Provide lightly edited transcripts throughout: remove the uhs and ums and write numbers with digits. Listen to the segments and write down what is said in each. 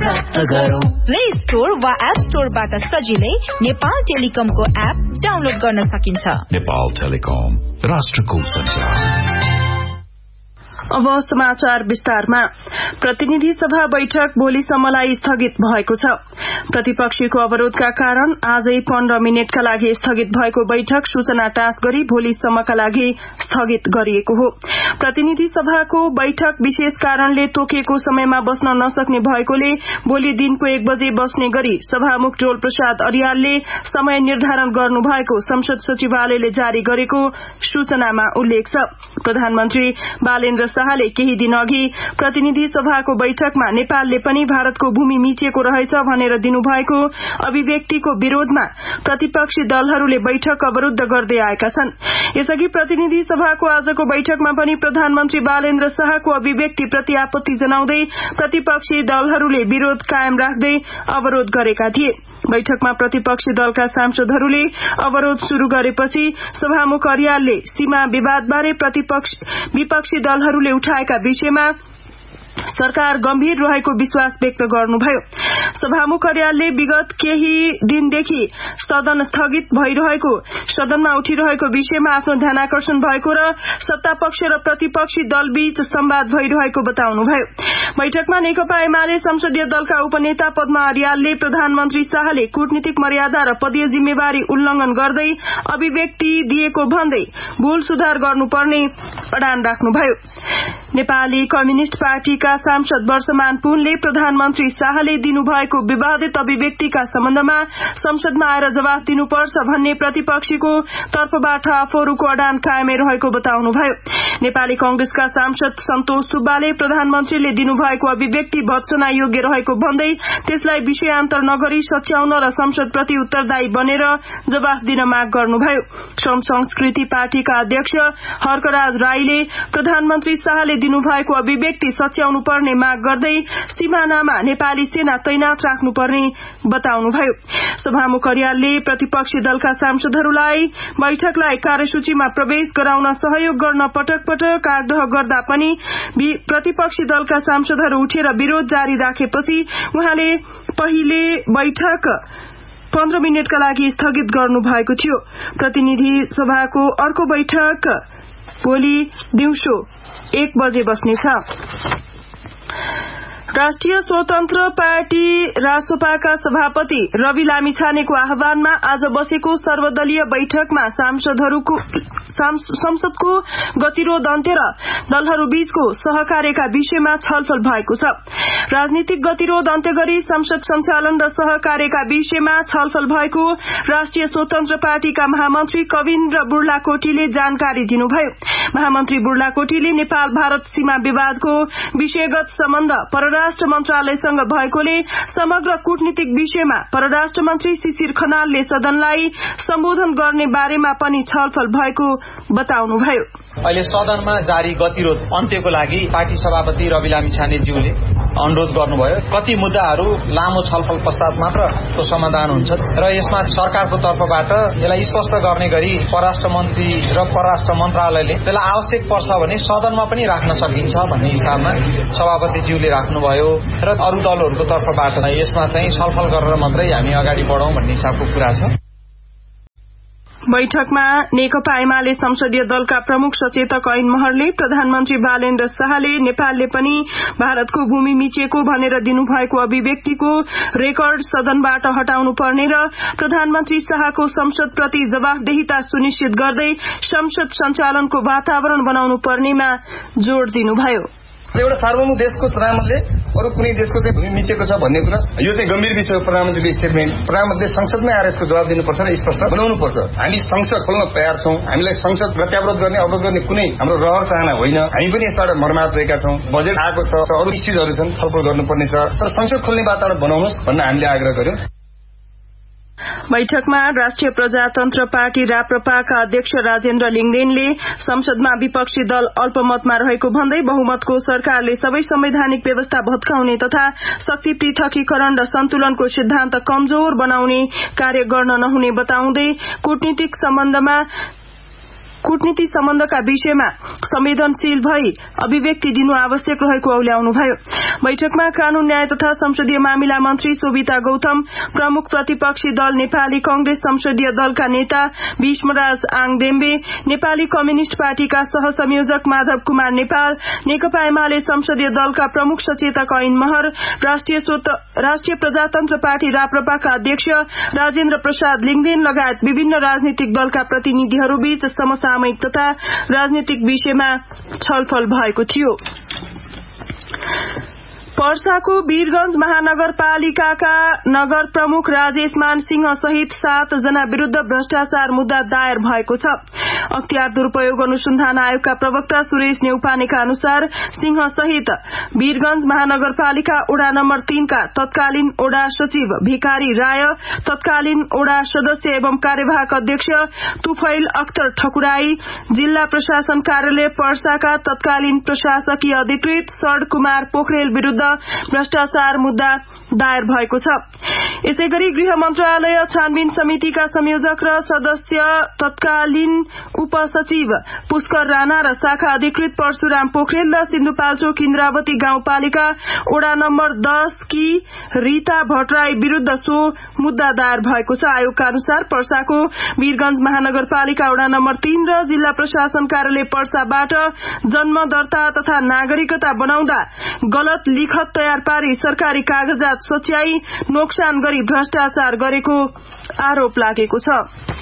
प्राप्त गरौँ। Play store वा एप स्टोरबाट सजिलै नेपाल टेलिकमको एप डाउनलोड गर्न सकिन्छ। नेपाल टेलिकम, राष्ट्रको संचार। अब समाचार विस्तारमा। प्रतिनिधि सभा बैठक भोलिसम्मलाई स्थगित भएको छ। प्रतिपक्षीको अवरोधका कारण आजै 15 मिनेटका लागि स्थगित भएको बैठक सूचना टाँस गरी भोलिसम्मका लागि स्थगित गरिएको हो। प्रतिनिधि सभाको बैठक विशेष कारणले तोकेको समयमा बस्न नसक्ने भएकोले भोलि दिनको 1 बजे बस्ने गरी सभामुख डोल प्रसाद अर्यालले समय निर्धारण गर्नु भएको संसद सचिवालयले जारी गरेको सूचनामा उल्लेख छ। प्रधानमन्त्री बालेन्द्र शाहले केही दिन अघि प्रतिनिधि सभाको बैठकमा नेपालले पनि भारतको भूमि मिचेको रहेछ भनेर दिनुभएको अभिव्यक्तिको विरोधमा प्रतिपक्षी दलहरूले बैठक अवरूद्ध गर्दै आएका छन्। यसअघि प्रतिनिधि सभाको आजको बैठकमा पनि प्रधानमन्त्री बालेन्द्र शाहको अभिव्यक्तिप्रति आपत्ति जनाउँदै प्रतिपक्षी दलहरूले विरोध कायम राख्दै अवरोध गरेका थिए। बैठकमा प्रतिपक्षी दलका सांसदहरूले अवरोध शुरू गरेपछि सभामुख अर्यालले सीमा विवादबारे विपक्षी दलहरूले उठाएका विषयमा सरकार गम्भीर रहेको विश्वास व्यक्त गर्नुभयो। सभामुख अर्यालले विगत केही दिनदेखि सदन स्थगित भइरहेको, सदनमा उठिरहेको विषयमा आफ्नो ध्यानाकर्षण भएको र सत्तापक्ष र प्रतिपक्षी दलबीच संवाद भइरहेको बताउनुभयो। बैठकमा नेकपा एमाले संसदीय दलका उपनेता पद्मा अर्यालले प्रधानमन्त्री शाहले कूटनीतिक मर्यादा र पदीय जिम्मेवारी उल्लंघन गर्दै अभिव्यक्ति दिएको भन्दै भूल सुधार गर्नुपर्ने अडान राख्नुभयो। नेपाली कम्युनिष्ट पार्टीका सांसद वर्षमान पुनले प्रधानमन्त्री शाहले दिनुभएको विवादित अभिव्यक्तिका सम्बन्धमा संसदमा आएर जवाफ दिनुपर्छ भन्ने प्रतिपक्षीको तर्फबाट आफूहरूको अडान कायमै रहेको बताउनुभयो। नेपाली कांग्रेसका सांसद सन्तोष सुब्बाले प्रधानमन्त्रीले दिनुभएको अभिव्यक्ति भत्सना योग्य रहेको भन्दै त्यसलाई विषयान्तर नगरी सच्याउन र संसदप्रति उत्तरदायी बनेर जवाफ दिन माग गर्नुभयो। श्रम संस्कृति पार्टीका अध्यक्ष हर्कराज राईले प्रधानमन्त्री शाहले दिनुभएको अभिव्यक्ति सच्याउनु पर्ने माग गर्दै सीमानामा नेपाली सेना तैनात राख्नुपर्ने बताउनुभयो। सभामुख अर्यालले प्रतिपक्षी दलका सांसदहरूलाई बैठकलाई कार्यसूचीमा प्रवेश गराउन सहयोग गर्न पटक पटक आग्रह गर्दा पनि प्रतिपक्षी दलका सांसदहरू उठेर विरोध जारी राखेपछि उहाँले पहिले बैठक 15 मिनेटका लागि स्थगित गर्नु भएको थियो। प्रतिनिधि सभाको अर्को बैठक भोलि दिउँसो 1 बजे बस्नेछ। राष्ट्रिय स्वतन्त्र पार्टी रासोपाका सभापति रवि लामिछानेको आह्वानमा आज बसेको सर्वदलीय बैठकमा संसदको गतिरोध अन्त्य र दलहरूबीचको सहकार्यका विषयमा छलफल भएको छ। राजनीतिक गतिरोध अन्त्य गरी संसद सञ्चालन र सहकार्यका विषयमा छलफल भएको राष्ट्रिय स्वतन्त्र पार्टीका महामन्त्री कविन्द्र बुर्लाकोटीले जानकारी दिनुभयो। महामन्त्री बुर्लाकोटीले नेपाल भारत सीमा विवादको विषयगत सम्बन्ध परराष्ट्र मन्त्रालयसँग भएकोले समग्र कूटनीतिक विषयमा परराष्ट्र मन्त्री शिशिर खनालले सदनलाई सम्बोधन गर्ने बारेमा पनि छलफल भएको बताउनुभयो। अहिले सदनमा जारी गतिरोध अन्त्यको लागि पार्टी सभापति रवि लामिछानेज्यूले अनुरोध गर्नुभयो। कति मुद्दाहरू लामो छलफल पश्चात मात्र समाधान हुन्छ र यसमा सरकारको तर्फबाट यसलाई स्पष्ट गर्ने गरी परराष्ट्र मन्त्री र परराष्ट्र मन्त्रालयले त्यसलाई आवश्यक पर्छ भने सदनमा पनि राख्न सकिन्छ भन्ने हिसाबमा सभापतिज्यूले राख्नुभयो र अरू दलहरूको तर्फबाट यसमा चाहिँ छलफल गरेर मात्रै हामी अगाडि बढौं भन्ने हिसाबको कुरा छ। बैठकमा नेकपा एमाले संसदीय दलका प्रमुख सचेतक ऐन महरले प्रधानमन्त्री बालेन्द्र शाहले नेपालले पनि भारतको भूमि मिचेको भनेर दिनुभएको अभिव्यक्तिको रेकर्ड सदनबाट हटाउनु पर्ने र प्रधानमन्त्री शाहको संसदप्रति जवाफदेहिता सुनिश्चित गर्दै संसद सञ्चालनको वातावरण बनाउनु पर्नेमा जोड़ दिनुभयो। एउटा सार्वभौम देशको प्रधानमन्त्रीले अरू कुनै देशको चाहिँ भूमि मिचेको छ भन्ने कुरा यो चाहिँ गम्भीर विषय हो। प्रधानमन्त्रीले स्टेटमेन्ट प्रधानमन्त्रीले संसदमै आएर यसको जवाब दिनुपर्छ र स्पष्ट बनाउनुपर्छ। हामी संसद खोल्न तयार छौं। हामीलाई संसद प्रत्यावरोध गर्ने अवरोध गर्ने कुनै हाम्रो रहर चाहना होइन। हामी पनि यसबाट मर्माहत रहेका छौं। बजेट आएको छ, अरू इस्युजहरू छन्, छलफल गर्नुपर्ने छ, तर संसद खोल्ने वातावरण बनाउनुहोस् भन्न हामीले आग्रह गर्यौं। बैठकमा राष्ट्रिय प्रजातन्त्र पार्टी राप्रपाका अध्यक्ष राजेन्द्र लिङदेनले संसदमा विपक्षी दल अल्पमतमा रहेको भन्दै बहुमतको सरकारले सबै संवैधानिक व्यवस्था भत्काउने तथा शक्ति पृथकीकरण र सन्तुलनको सिद्धान्त कमजोर बनाउने कार्य गर्न नहुने बताउँदै कूटनीतिक सम्बन्धमा कूटनीति सम्बन्धका विषयमा संवेदनशील भई अभिव्यक्ति दिनु आवश्यक रहेको औल्याउनुभयो। बैठकमा कानून न्याय तथा संसदीय मामिला मन्त्री शोभिता गौतम, प्रमुख प्रतिपक्षी दल नेपाली कांग्रेस संसदीय दलका नेता भीष्मराज आङदेम्बे, नेपाली कम्युनिष्ट पार्टीका सहसंयोजक माधव कुमार नेपाल, नेकपा एमाले संसदीय दलका प्रमुख सचेतक ऐन महर, राष्ट्रिय प्रजातन्त्र पार्टी राप्रपाका अध्यक्ष राजेन्द्र प्रसाद लिङदेन लगायत विभिन्न राजनीतिक दलका प्रतिनिधिहरूबीच समसामयिक तथा राजनीतिक विषयमा छलफल भएको थियो। पर्साको वीरगंज महानगरपालिकाका नगर प्रमुख राजेश मान सिंह सहित 7 जना विरूद्ध भ्रष्टाचार मुद्दा दायर भएको छ। अख्तियार दुरूपयोग अनुसन्धान आयोगका प्रवक्ता सुरेश नेउपानेका अनुसार सिंह सहित वीरगंज महानगरपालिका ओडा नम्बर 3 का तत्कालीन ओडा सचिव भिकारी राय, तत्कालीन ओडा सदस्य एवं कार्यवाहक अध्यक्ष तुफैल अख्तर ठकुराई, जिल्ला प्रशासन कार्यालय पर्साका तत्कालीन प्रशासकीय अधिकृत शरद कुमार पोखरेल विरूद्ध भ्रष्टाचार मुद्दा दायर भएको छ। यसैगरी गृह मन्त्रालय छानबिन समितिका संयोजक र सदस्य तत्कालीन उपसचिव पुष्कर राणा र शाखा अधिकृत परशुराम पोखरेल र सिन्धुपाल्चोक इन्द्रावती गाउँपालिका ओडा नम्बर 10 की रीता भट्टराई विरूद्ध सो मुद्दा दायर भएको छ। आयोगका अनुसार पर्साको वीरगंज महानगरपालिका ओडा नम्बर 3 र जिल्ला प्रशासन कार्यालय पर्साबाट जन्म दर्ता तथा नागरिकता बनाउँदा गलत लिखत तयार पारी सरकारी कागजात सच्याई नोक्सान गरी भ्रष्टाचार गरेको आरोप लागेको छ।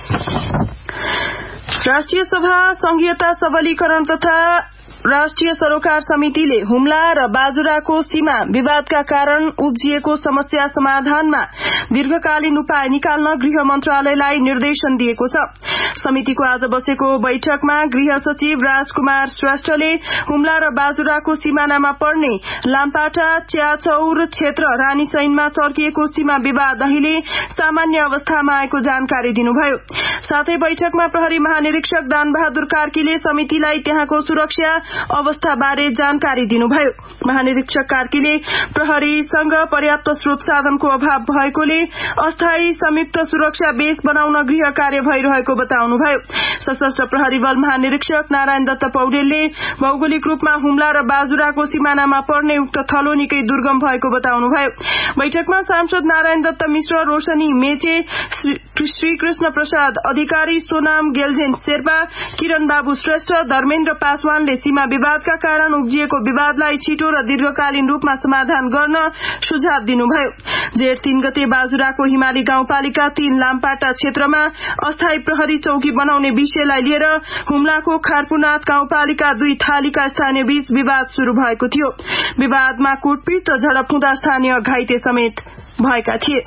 राष्ट्रिय सभा संघीयता सबलीकरण तथा राष्ट्रिय सरोकार समितिले हुम्ला र बाजुराको सीमा विवादका कारण उब्जिएको समस्या समाधानमा दीर्घकालीन उपाय निकाल्न गृह मन्त्रालयलाई निर्देशन दिएको छ। समितिको आज बसेको बैठकमा गृह सचिव राजकुमार श्रेष्ठले हुम्ला र बाजुराको सीमानामा पर्ने लामपाटा च्याचौर क्षेत्र रानीसैनमा चर्किएको सीमा विवाद अहिले सामान्य अवस्थामा आएको जानकारी दिनुभयो। साथै बैठकमा प्रहरी महानिरीक्षक दानबहादुर कार्कीले समितिलाई त्यहाँको सुरक्षा अवस्था बारे जानकारी दिनुभयो। महानिरीक्षक कार्कीले प्रहरीसँग पर्याप्त स्रोत साधनको अभाव भएकोले अस्थायी संयुक्त सुरक्षा बेस बनाउन गृह कार्य भइरहेको बताउनुभयो। सशस्त्र प्रहरी बल महानिरीक्षक नारायण दत्त पौडेलले भौगोलिक रूपमा हुम्ला र बाजुराको सीमानामा पर्ने उक्त थलो निकै दुर्गम भएको बताउनुभयो। बैठकमा सांसद नारायण दत्त मिश्र, रोशनी मेचे, श्रीकृष्ण प्रसाद अधिकारी, सोनाम गेलजेन शेर्पा, किरण बाबु श्रेष्ठ, धर्मेन्द्र पासवानले सीमा विवादका कारण उब्जिएको विवादलाई छिटो र दीर्घकालीन रूपमा समाधान गर्न सुझाव दिनुभयो। जेठ 3 गते बाजुराको हिमाली गाउँपालिका 3 लामपाटा क्षेत्रमा अस्थायी प्रहरी चौकी बनाउने विषयलाई लिएर हुम्लाको खारपुनाथ गाउँपालिका 2 थालीका स्थानीय बीच विवाद शुरू भएको थियो। विवादमा कुटपिट र झडप हुँदा स्थानीय घाइते समेत भएका थिए।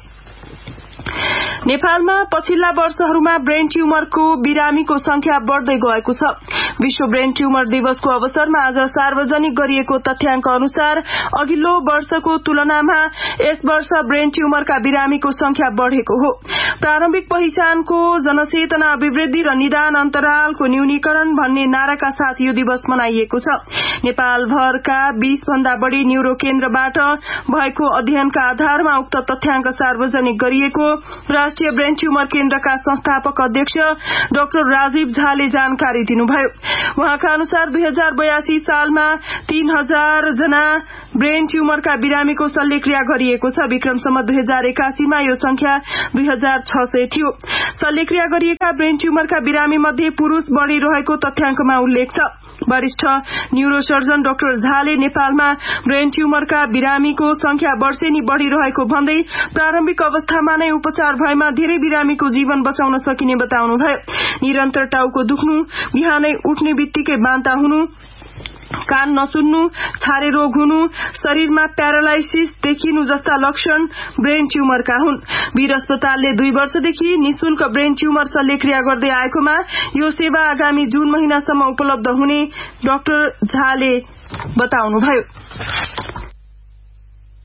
नेपालमा पछिल्ला वर्षहरूमा ब्रेन ट्युमरको बिरामीको संख्या बढ़दै गएको छ। विश्व ब्रेन ट्युमर दिवसको अवसरमा आज सार्वजनिक गरिएको तथ्याङ्क अनुसार अघिल्लो वर्षको तुलनामा यस वर्ष ब्रेन ट्युमरका बिरामीको संख्या बढ़ेको हो। प्रारम्भिक पहिचानको जनचेतना अभिवृद्धि र निदान अन्तरालको न्यूनीकरण भन्ने नाराका साथ यो दिवस मनाइएको छ। नेपालभरका 20 भन्दा बढ़ी न्यूरो केन्द्रबाट भएको अध्ययनका आधारमा उक्त तथ्याङ्क सार्वजनिक गरिएको राष्ट्रिय ब्रेन ट्युमर केन्द्रका संस्थापक अध्यक्ष डाक्टर राजीव झाले जानकारी दिनुभयो। उहाँका अनुसार 2082 सालमा 3000 जना ब्रेन ट्युमरका बिरामीको शल्यक्रिया गरिएको छ। विक्रमसम्म 2081 मा यो संख्या 2600 थियो। शल्यक्रिया गरिएका ब्रेन ट्युमरका बिरामी मध्ये पुरूष बढ़िरहेको तथ्याङ्कमा उल्लेख छ। वरिष्ठ न्यूरोसर्जन डाक्टर झाले नेपालमा ब्रेन ट्युमरका बिरामीको संख्या वर्षेनी बढ़िरहेको भन्दै प्रारम्भिक अवस्थामा नै उपचार भएमा धेरै बिरामीको जीवन बचाउन सकिने बताउनुभयो। निरन्तर टाउको दुख्नु, बिहानै उठ्ने बित्तिकै बान्ता हुनु, कान नसुन्नु, छारे रोग हुनु, शरीरमा प्यारालाइसिस देखिनु जस्ता लक्षण ब्रेन ट्युमरका हुन्। वीर अस्पतालले 2 वर्षदेखि निशुल्क ब्रेन ट्युमर शल्यक्रिया गर्दै आएकोमा यो सेवा आगामी जून महिनासम्म उपलब्ध हुने डाक्टर झाले बताउनुभयो।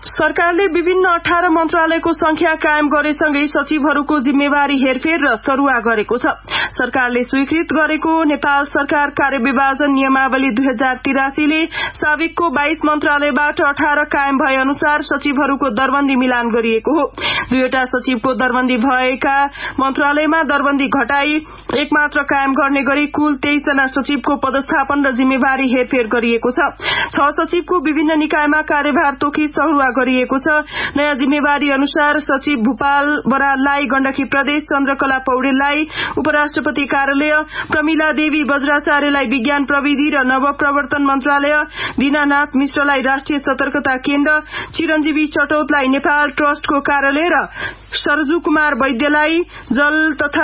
सरकारले विभिन्न 18 मन्त्रालयको संख्या कायम गरेसँगै सचिवहरूको जिम्मेवारी हेरफेर र सरुवा गरेको छ। सरकारले स्वीकृत गरेको नेपाल सरकार कार्यविभाजन नियमावली 2083 ले साविकको 22 मन्त्रालयबाट 18 कायम भए अनुसार सचिवहरूको दरबन्दी मिलान गरिएको हो। 2 वटा सचिवको दरबन्दी भएका मन्त्रालयमा दरबन्दी घटाई एक मात्र कायम गर्ने गरी कुल 23 जना सचिवको पदस्थापन र जिम्मेवारी हेरफेर गरिएको छ। 6 सचिवको विभिन्न निकायमा कार्यभार तोकी सरुवा गरिएको छ। नयाँ जिम्मेवारी अनुसार सचिव भूपाल बराललाई गण्डकी प्रदेश, चन्द्रकला पौडेललाई उपराष्ट्रपति कार्यालय, प्रमिला देवी बज्राचार्यलाई विज्ञान प्रविधि र नवप्रवर्तन मन्त्रालय, दीनानाथ मिश्रलाई राष्ट्रिय सतर्कता केन्द्र, चिरञ्जीवी चटौतलाई नेपाल ट्रस्टको कार्यालय र सरजू कुमार वैद्यलाई जल तथा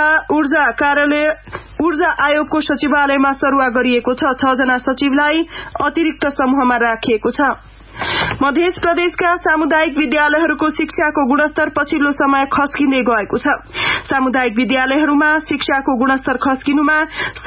ऊर्जा आयोगको सचिवालयमा सरुवा गरिएको छ। 6 जना सचिवलाई अतिरिक्त समूहमा राखिएको छ। मध्य प्रदेशका सामुदायिक विद्यालयहरूको शिक्षाको गुणस्तर पछिल्लो समय खस्किँदै गएको छ। सामुदायिक विद्यालयहरूमा शिक्षाको गुणस्तर खस्किनुमा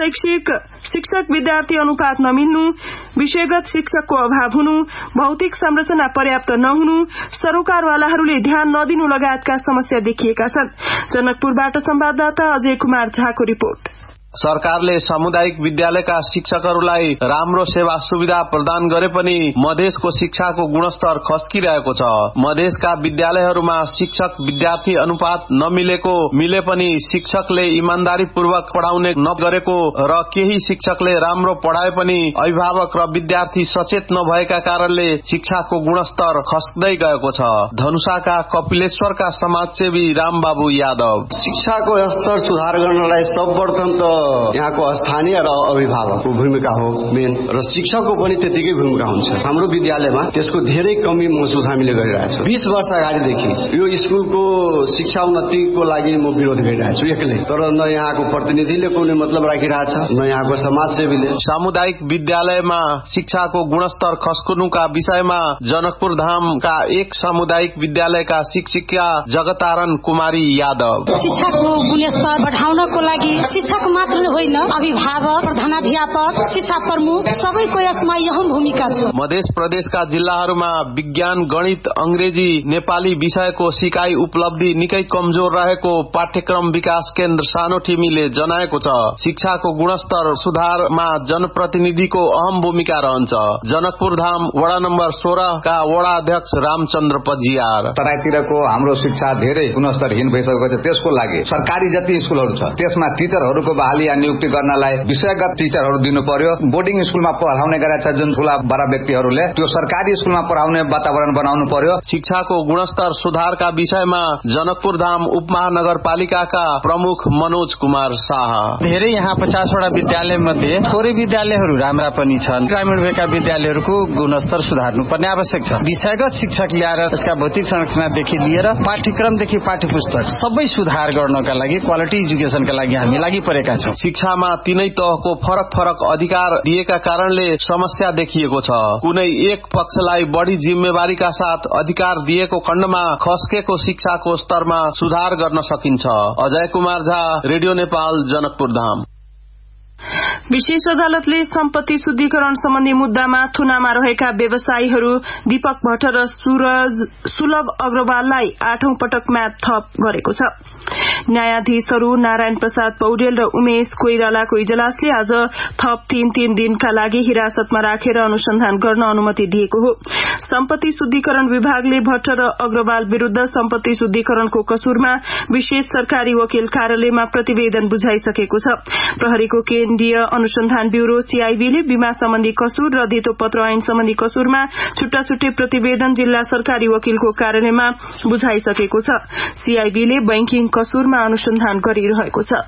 शिक्षक विद्यार्थी अनुपात नमिल्नु, विषयगत शिक्षकको अभाव हुनु, भौतिक संरचना पर्याप्त नहुनु, सरोकारवालाहरूले ध्यान नदिनु लगायतका समस्या देखिएका छन्। जनकपुरबाट संवाददाता अजय कुमार झाको रिपोर्ट। सरकारले सामुदायिक विद्यालयका शिक्षकहरूलाई राम्रो सेवा सुविधा प्रदान गरे पनि मधेसको शिक्षाको गुणस्तर खस्किरहेको छ। मधेसका विद्यालयहरूमा शिक्षक विद्यार्थी अनुपात मिले पनि शिक्षकले इमानदारीपूर्वक पढ़ाउने नगरेको र केही शिक्षकले राम्रो पढ़ाए पनि अभिभावक र विद्यार्थी सचेत नभएका कारणले शिक्षाको गुणस्तर खस्दै गएको छ। धनुषाका कपिलेश्वरका समाजसेवी रामबाबु यादव, शिक्षाको स्तर सुधार गर्नलाई सर्वप्रथम त यहाँको स्थानीय र अभिभावकको भूमिका हो मेन, र शिक्षकको पनि त्यतिकै भूमिका हुन्छ। हाम्रो विद्यालयमा त्यसको धेरै कमी महसुस हामीले गरिरहेछौँ। 20 वर्ष अगाडिदेखि यो स्कुलको शिक्षा उन्नतिको लागि म विरोध गरिरहेको छु एक्लै, तर न यहाँको प्रतिनिधिले कुनै मतलब राखिरहेछ न यहाँको समाजसेवीले। सामुदायिक विद्यालयमा शिक्षाको गुणस्तर खस्कनुका विषयमा जनकपुर धामका एक सामुदायिक विद्यालयका शिक्षिका जगतारण कुमारी यादव, शिक्षाको गुणस्तर बढाउनको लागि शिक्षक मात्र होइन, अभिभावक, प्रधानाध्यापक, शिक्षा प्रमुख सबैको यसमा अहम भूमिका छ। मध्य प्रदेशका जिल्लाहरूमा विज्ञान, गणित, अंग्रेजी, नेपाली विषयको सिकाइ उपलब्धि निकै कमजोर रहेको पाठ्यक्रम विकास केन्द्र सानोठिमीले जनाएको छ। शिक्षाको गुणस्तर सुधारमा जनप्रतिनिधिको अहम भूमिका रहन्छ। जनकपुर धाम वडा नम्बर 16 का वडा अध्यक्ष रामचन्द्र पजियार, तराईतिरको हाम्रो शिक्षा धेरै गुणस्तरहीन भइसकेको छ। त्यसको लागि सरकारी जति स्कुलहरू छ त्यसमा टिचरहरूको बहाली या नियुक्ति गर्नलाई विषयगत टिचरहरू दिनु पर्यो। बोर्डिङ स्कुलमा पढाउने गरेका छ जुन ठूला बडा व्यक्तिहरूले, त्यो सरकारी स्कुलमा पढाउने वातावरण बनाउनु पर्यो। शिक्षाको गुणस्तर सुधारका विषयमा जनकपुर धाम उपमहानगरपालिकाका प्रमुख मनोज कुमार शाह, धेरै यहाँ 50 वटा विद्यालय मध्ये थोरै विद्यालयहरू राम्रा पनि छन्। ग्रामीण भएका विद्यालयहरूको गुणस्तर सुधार्नु पर्ने आवश्यक छ। विषयगत शिक्षक ल्याएर यसका भौतिक संरचनादेखि लिएर पाठ्यक्रमदेखि पाठ्यपुस्तक सबै सुधार गर्नका लागि, क्वालिटी एजुकेसनका लागि हामी लागि परेका छौं। शिक्षामा तीनै तहको फरक अधिकार दिएका कारणले समस्या देखिएको छ। कुनै एक पक्षलाई बढ़ी जिम्मेवारीका साथ अधिकार दिएको खण्डमा खस्केको शिक्षाको स्तरमा सुधार गर्न सकिन्छ। अजय कुमार झा, रेडियो नेपाल, जनकपुर धाम। विशेष अदालतले सम्पत्ति शुद्धिकरण सम्बन्धी मुद्दामा थुनामा रहेका व्यवसायीहरू दीपक भट्ट र सुलभ अग्रवाललाई 8औं पटक म्याद थप गरेको छ। न्यायाधीशहरू नारायण प्रसाद पौडेल र उमेश कोइरालाको इजलासले आज थप 3 दिनका लागि हिरासतमा राखेर अनुसन्धान गर्न अनुमति दिएको हो। सम्पत्ति शुद्धिकरण विभागले भट्ट र अग्रवाल विरूद्ध सम्पत्ति शुद्धिकरणको कसुरमा विशेष सरकारी वकिल कार्यालयमा प्रतिवेदन बुझाइसकेको छ। प्रहरीको केन्द्रीय अनुसन्धान ब्यूरो सीआईबीले बीमा सम्बन्धी कसुर र धितोपत्र ऐन सम्बन्धी कसुरमा छुट्टा छुट्टै प्रतिवेदन जिल्ला सरकारी वकिलको कार्यालयमा बुझाइसकेको छ। सीआईबीले बैंकिङ कसुरमा अनुसन्धान गरिरहेको छ।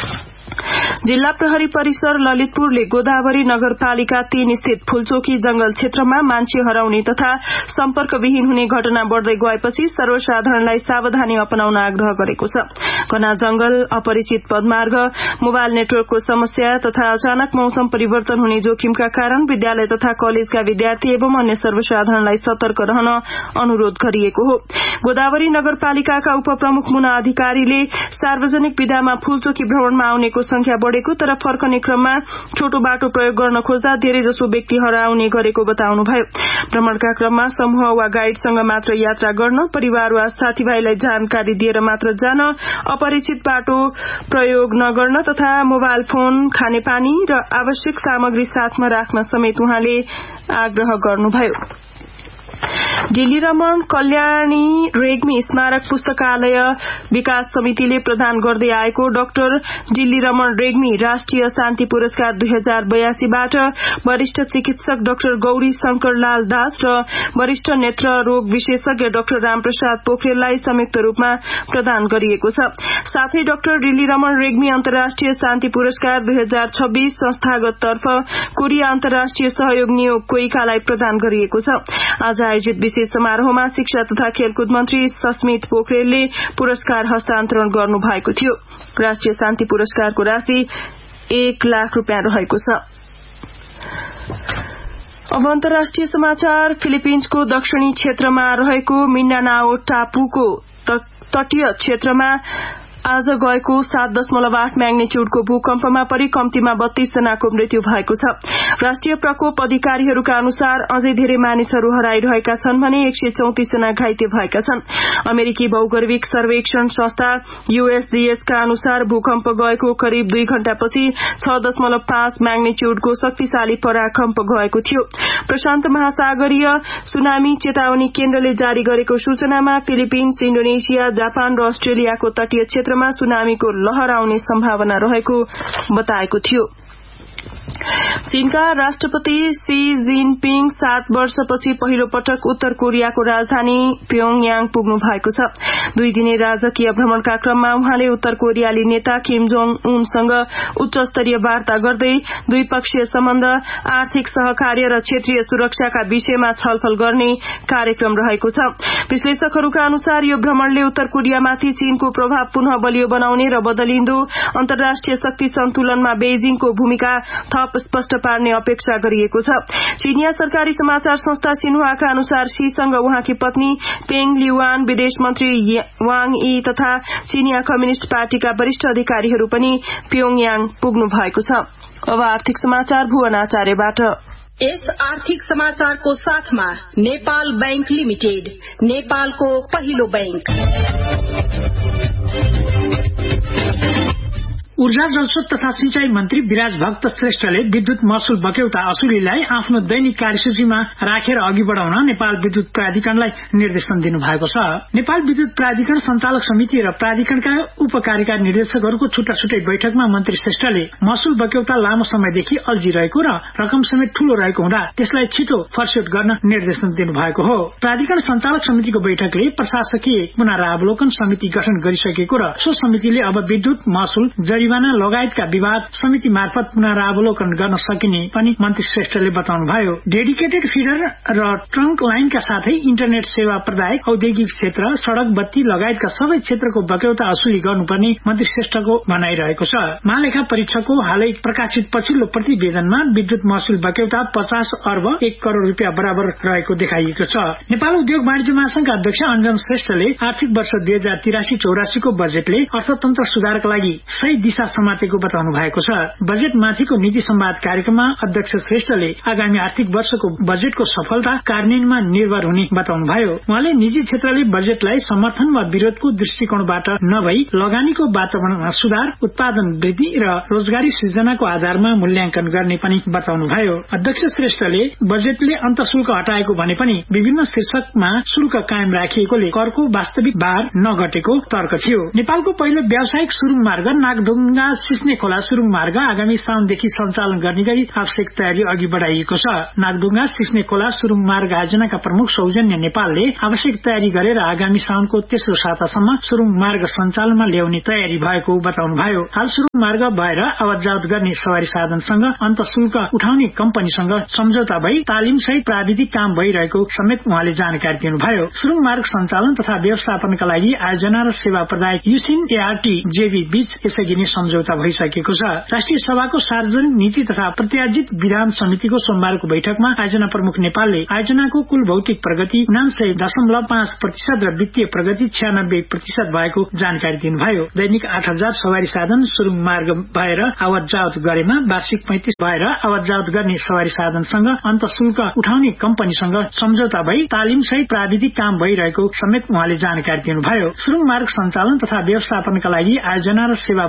जिल्ला प्रहरी परिसर ललितपुरले गोदावरी नगरपालिका 3 स्थित फूलचोकी जंगल क्षेत्रमा मान्छे हराउने तथा सम्पर्कविहीन हुने घटना बढ़दै गएपछि सर्वसाधारणलाई सावधानी अपनाउन आग्रह गरेको छ। घना जंगल, अपरिचित पदमार्ग, मोबाइल नेटवर्कको समस्या तथा अचानक मौसम परिवर्तन हुने जोखिमका कारण विद्यालय तथा कलेजका विद्यार्थी एवं अन्य सर्वसाधारणलाई सतर्क रहन अनुरोध गरिएको हो। गोदावरी नगरपालिकाका उपप्रमुख मुना अधिकारीले सार्वजनिक विधामा फूलचोकी भ्रमणमा आउनेको संख्या बढ़ेको तर फर्कने क्रममा छोटो बाटो प्रयोग गर्न खोज्दा धेरैजसो व्यक्ति हराउने गरेको बताउनुभयो। भ्रमणका क्रममा समूह वा गाइडसँग मात्र यात्रा गर्न, परिवार वा साथीभाइलाई जानकारी दिएर मात्र जान, अपरिचित बाटो प्रयोग नगर्न तथा मोबाइल फोन, खानेपानी र आवश्यक सामग्री साथमा राख्न समेत उहाँले आग्रह गर्नुभयो। दिल्ली रमण कल्याणी रेग्मी स्मारक पुस्तकालय विकास समितिले प्रदान गर्दै आएको डाक्टर दिल्ली रमण रेग्मी राष्ट्रिय शान्ति पुरस्कार 2082 बाट वरिष्ठ चिकित्सक डाक्टर गौरी शंकरलाल दास र वरिष्ठ नेत्र रोग विशेषज्ञ डाक्टर रामप्रसाद पोखरेललाई संयुक्त रूपमा प्रदान गरिएको छ। साथै डाक्टर दिल्ली रमण रेग्मी अन्तर्राष्ट्रिय शान्ति पुरस्कार 2026 संस्थागत तर्फ कोरिया अन्तर्राष्ट्रिय सहयोग नियोग कोइकालाई प्रदान गरिएको छ। आज आयोजित विशेष समारोहमा शिक्षा तथा खेलकुद मन्त्री सस्मित पोखरेलले पुरस्कार हस्तान्तरण गर्नु भएको थियो। राष्ट्रिय शान्ति पुरस्कारको राशि 1 लाख रुपियाँ रहेको छ। अब अन्तर्राष्ट्रिय समाचार। फिलिपिन्सको दक्षिणी क्षेत्रमा रहेको मिन्डानाओ टापुको तटीय क्षेत्रमा आज गएको 7.8 म्याग्निट्युडको भूकम्पमा परि कम्तीमा 32 जनाको मृत्यु भएको छ। राष्ट्रिय प्रकोप अधिकारीहरूका अनुसार अझै धेरै मानिसहरू हराइरहेका छन् भने 134 जना घाइते भएका छन्। अमेरिकी भौगर्भिक सर्वेक्षण संस्था USGS का अनुसार भूकम्प गएको करिब 2 घण्टापछि 6.5 म्याग्निट्युडको शक्तिशाली पराकम्प गएको थियो। प्रशान्त महासागरीय सुनामी चेतावनी केन्द्रले जारी गरेको सूचनामा फिलिपिन्स, इन्डोनेसिया, जापान र अस्ट्रेलियाको तटीय क्षेत्रमा सुनामीको लहर आउने सम्भावना रहेको बताएको थियो। चीनका राष्ट्रपति सी जिनपिङ 7 वर्षपछि पहिलो पटक उत्तर कोरियाको राजधानी प्योङयाङ पुग्नु भएको छ। 2 दिने राजकीय भ्रमणका क्रममा उहाँले उत्तर कोरियाली नेता किम जोङ उनसँग उच्च स्तरीय वार्ता गर्दै द्विपक्षीय सम्बन्ध, आर्थिक सहकार्य र क्षेत्रीय सुरक्षाका विषयमा छलफल गर्ने कार्यक्रम रहेको छ। विश्लेषकहरूका अनुसार यो भ्रमणले उत्तर कोरियामाथि चीनको प्रभाव पुनः बलियो बनाउने र बदलिँदो अन्तर्राष्ट्रिय शक्ति सन्तुलनमा बेइजिङको भूमिका थप स्पष्ट पार्ने अपेक्षा गरिएको छ। चीनिया सरकारी समाचार संस्था सिन्हुआका अनुसार शीसँग उहाँकी पत्नी पेङ लियुआन, विदेश मन्त्री वाङ यी तथा चीनिया कम्युनिष्ट पार्टीका वरिष्ठ अधिकारीहरू पनि प्योङयाङ पुग्नु भएको छ। अब आर्थिक समाचार भुवन आचार्यबाट। यस आर्थिक समाचारको साथमा नेपाल बैंक लिमिटेड, नेपालको पहिलो बैंक। ऊर्जा, जलस्रोत तथा सिंचाई मन्त्री विराज भक्त श्रेष्ठले विद्युत महसुल बक्यौता असुलीलाई आफ्नो दैनिक कार्यसूचीमा राखेर अघि बढाउन नेपाल विद्युत प्राधिकरणलाई निर्देशन दिनुभएको छ। नेपाल विद्युत प्राधिकरण सञ्चालक समिति र प्राधिकरणका उपकार्यकारी निर्देशकहरूको छुट्टा छुट्टै बैठकमा मन्त्री श्रेष्ठले महसुल बक्यौता लामो समयदेखि अल्झिरहेको र रकम समेत ठूलो रहेको हुँदा त्यसलाई छिटो फर्स्यौट गर्न निर्देशन दिनुभएको हो। प्राधिकरण सञ्चालक समितिको बैठकले प्रशासकीय पुनरावलोकन समिति गठन गरिसकेको र सो समितिले अब विद्युत महसुल लगायतका विवाद समिति मार्फत पुनरावलोकन गर्न सकिने पनि मन्त्री श्रेष्ठले बताउनुभयो। डेडिकेटेड फिडर र ट्रङ्क लाइनका साथै इन्टरनेट सेवा प्रदायक, औद्योगिक क्षेत्र, सड़क, बत्ती लगायतका सबै क्षेत्रको बक्यौता असुली गर्नुपर्ने मन्त्री श्रेष्ठको भनाइरहेको छ। महालेखा परीक्षकको हालै प्रकाशित पछिल्लो प्रतिवेदनमा विद्युत महसुल बक्यौता 50 अर्ब 1 करोड़ रुपियाँ बराबर रहेको देखाइएको छ। नेपाल उद्योग वाणिज्य महासंघका अध्यक्ष अञ्जन श्रेष्ठले आर्थिक वर्ष 2083-84 को बजेटले अर्थतन्त्र सुधारका लागि सही दिशा समातेको बताउनु भएको छ। बजेट माथिको नीति संवाद कार्यक्रममा अध्यक्ष श्रेष्ठले आगामी आर्थिक वर्षको बजेटको सफलता कार्यान्वयनमा निर्भर हुने बताउनुभयो। उहाँले निजी क्षेत्रले बजेटलाई समर्थन वा विरोधको दृष्टिकोणबाट नभई लगानीको वातावरणमा सुधार, उत्पादन वृद्धि र रोजगारी सृजनाको आधारमा मूल्याङ्कन गर्ने पनि बताउनुभयो। अध्यक्ष श्रेष्ठले बजेटले अन्तशुल्क हटाएको भने पनि विभिन्न शीर्षकमा शुल्क कायम राखिएकोले करको वास्तविक भार नघटेको तर्क थियो। नेपालको पहिलो व्यावसायिक सुरुङ मार्ग नागढुङ्गा सिस्ने खोला सुरुङ मार्ग आगामी साउनदेखि सञ्चालन गर्ने गरी आवश्यक तयारी अघि बढाइएको छ। नागढुङ्गा सिस्ने खोला सुरुङ मार्ग आयोजनाका प्रमुख सौजन्य नेपालले आवश्यक तयारी गरेर आगामी साउनको तेस्रो सातासम्म सुरुङ मार्ग सञ्चालनमा ल्याउने तयारी भएको बताउनुभयो। हाल सुरुङ मार्ग भएर आवतजावत गर्ने सवारी साधनसँग अन्तशुल्क उठाउने कम्पनीसँग सम्झौता भई तालिम सहित प्राविधिक काम भइरहेको समेत उहाँले जानकारी दिनुभयो। सुरुङ मार्ग सञ्चालन तथा व्यवस्थापनका लागि आयोजना र सेवा प्रदायक युसिन ART JV बीच यसअघि नै सम्झौता भइसकेको छ। राष्ट्रिय सभाको सार्वजनिक नीति तथा प्रत्याजित विधान समितिको सोमबारको बैठकमा आयोजना प्रमुख नेपालले आयोजनाको कुल भौतिक प्रगति 99.5% र वित्तीय प्रगति 96% भएको जानकारी दिनुभयो। दैनिक 8000 सवारी साधन सुरुङ मार्ग भएर आवत जावत गरेमा वार्षिक 35 भएर आवत जावत गर्ने सवारी साधनसँग अन्त शुल्क उठाउने कम्पनीसँग सम्झौता भई तालिम सहित प्राविधिक काम भइरहेको समेत उहाँले जानकारी दिनुभयो। सुरुङ मार्ग सञ्चालन तथा व्यवस्थापनका लागि आयोजना र सेवा